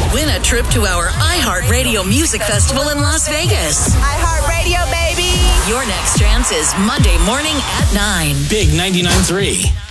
Win a trip to our iHeartRadio Music Festival in Las Vegas. iHeartRadio, baby. Your next chance is Monday morning at 9. Big 99.3.